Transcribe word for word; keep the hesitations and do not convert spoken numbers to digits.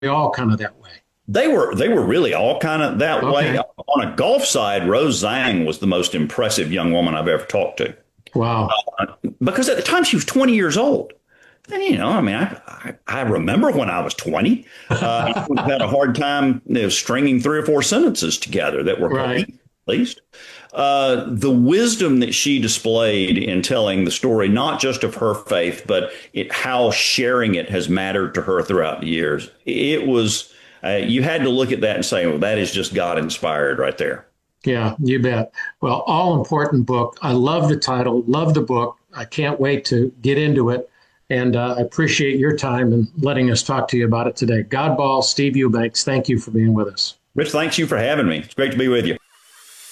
all kind of that way? They were they were really all kind of that way. Okay. On a golf side, Rose Zhang was the most impressive young woman I've ever talked to. Wow. Uh, because at the time she was twenty years old. And, you know, I mean, I, I, I remember when I was twenty, uh, I had a hard time, you know, stringing three or four sentences together that were Right. cohesive, at least. Uh, the wisdom that she displayed in telling the story, not just of her faith, but it, how sharing it has mattered to her throughout the years. It was, uh, you had to look at that and say, well, that is just God inspired right there. Yeah, you bet. Well, all important book. I love the title, love the book. I can't wait to get into it. And uh, I appreciate your time and letting us talk to you about it today. Godball, Steve Eubanks, thank you for being with us. Rich, thanks you for having me. It's great to be with you.